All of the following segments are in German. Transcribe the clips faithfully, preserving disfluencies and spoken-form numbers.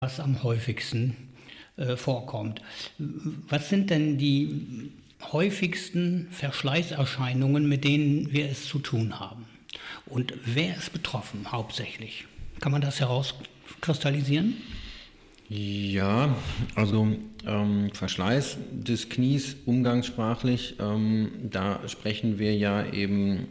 was am häufigsten äh, vorkommt. Was sind denn die häufigsten Verschleißerscheinungen, mit denen wir es zu tun haben? Und wer ist betroffen hauptsächlich? Kann man das herauskristallisieren? Ja, also ähm, Verschleiß des Knies umgangssprachlich, ähm, da sprechen wir ja eben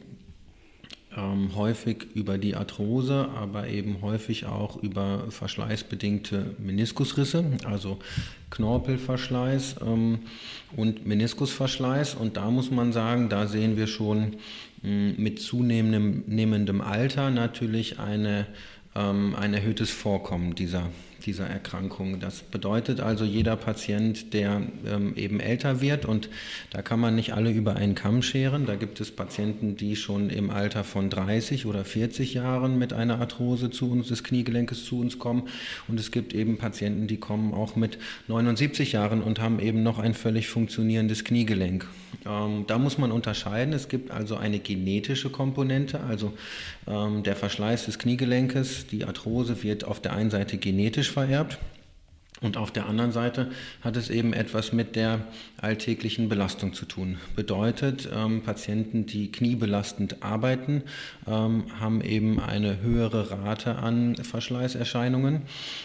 ähm, häufig über die Arthrose, aber eben häufig auch über verschleißbedingte Meniskusrisse, also Knorpelverschleiß ähm, und Meniskusverschleiß. Und da muss man sagen, da sehen wir schon mh, mit zunehmendem nehmendem Alter natürlich eine, ähm, ein erhöhtes Vorkommen dieser dieser Erkrankung. Das bedeutet also, jeder Patient, der ähm, eben älter wird, und da kann man nicht alle über einen Kamm scheren, da gibt es Patienten, die schon im Alter von dreißig oder vierzig Jahren mit einer Arthrose zu uns, des Kniegelenkes zu uns kommen, und es gibt eben Patienten, die kommen auch mit neunundsiebzig Jahren und haben eben noch ein völlig funktionierendes Kniegelenk. Ähm, da muss man unterscheiden, es gibt also eine genetische Komponente, also ähm, der Verschleiß des Kniegelenkes, die Arthrose wird auf der einen Seite genetisch vererbt, und auf der anderen Seite hat es eben etwas mit der alltäglichen Belastung zu tun. Bedeutet, ähm, Patienten, die kniebelastend arbeiten, ähm, haben eben eine höhere Rate an Verschleißerscheinungen.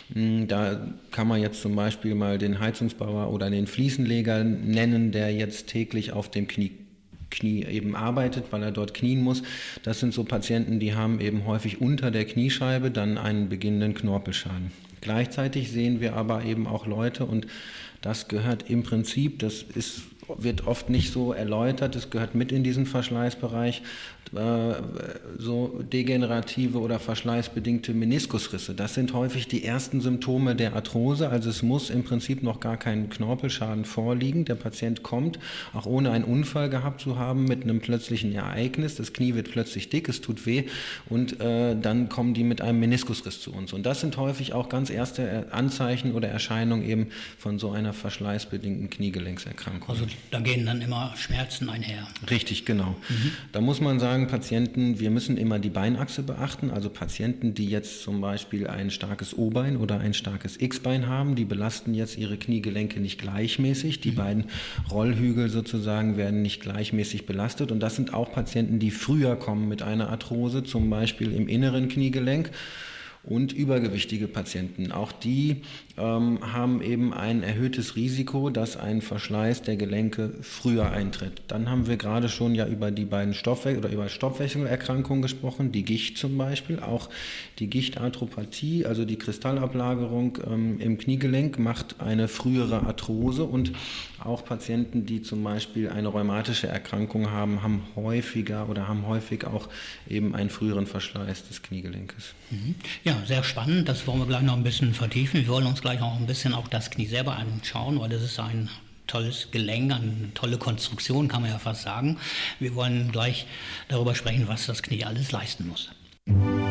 Da kann man jetzt zum Beispiel mal den Heizungsbauer oder den Fliesenleger nennen, der jetzt täglich auf dem Knie Knie eben arbeitet, weil er dort knien muss. Das sind so Patienten, die haben eben häufig unter der Kniescheibe dann einen beginnenden Knorpelschaden. Gleichzeitig sehen wir aber eben auch Leute, und das gehört im Prinzip, das ist, wird oft nicht so erläutert, es gehört mit in diesen Verschleißbereich, äh, so degenerative oder verschleißbedingte Meniskusrisse. Das sind häufig die ersten Symptome der Arthrose, also es muss im Prinzip noch gar kein Knorpelschaden vorliegen. Der Patient kommt, auch ohne einen Unfall gehabt zu haben, mit einem plötzlichen Ereignis, das Knie wird plötzlich dick, es tut weh, und äh, dann kommen die mit einem Meniskusriss zu uns. Und das sind häufig auch ganz erste Anzeichen oder Erscheinungen eben von so einer verschleißbedingten Kniegelenkserkrankung. Also da gehen dann immer Schmerzen einher. Richtig, genau. Mhm. Da muss man sagen, Patienten, wir müssen immer die Beinachse beachten. Also Patienten, die jetzt zum Beispiel ein starkes O-Bein oder ein starkes X-Bein haben, die belasten jetzt ihre Kniegelenke nicht gleichmäßig. Die mhm. beiden Rollhügel sozusagen werden nicht gleichmäßig belastet. Und das sind auch Patienten, die früher kommen mit einer Arthrose, zum Beispiel im inneren Kniegelenk. Und übergewichtige Patienten, auch die ähm, haben eben ein erhöhtes Risiko, dass ein Verschleiß der Gelenke früher eintritt. Dann haben wir gerade schon ja über die beiden Stoffwechsel- oder über Stoffwechselerkrankungen gesprochen, die Gicht zum Beispiel, auch die Gichtarthropathie, also die Kristallablagerung ähm, im Kniegelenk macht eine frühere Arthrose, und auch Patienten, die zum Beispiel eine rheumatische Erkrankung haben, haben häufiger oder haben häufig auch eben einen früheren Verschleiß des Kniegelenkes. Mhm. Ja, sehr spannend. Das wollen wir gleich noch ein bisschen vertiefen. Wir wollen uns gleich noch ein bisschen auch das Knie selber anschauen, weil das ist ein tolles Gelenk, eine tolle Konstruktion, kann man ja fast sagen. Wir wollen gleich darüber sprechen, was das Knie alles leisten muss.